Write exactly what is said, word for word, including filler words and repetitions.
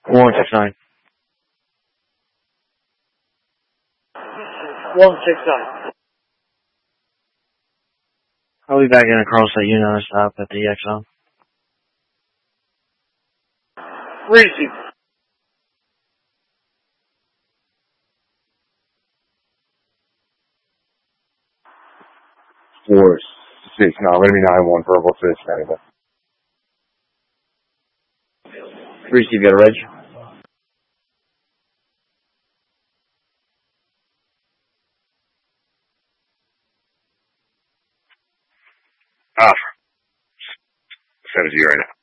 one six nine. one six nine. I'll be back in across that unit on stop at the X O. Receive. Four six nine. Let me nine one purple six nine. Receive, got a reg. Ah, send it to you right now.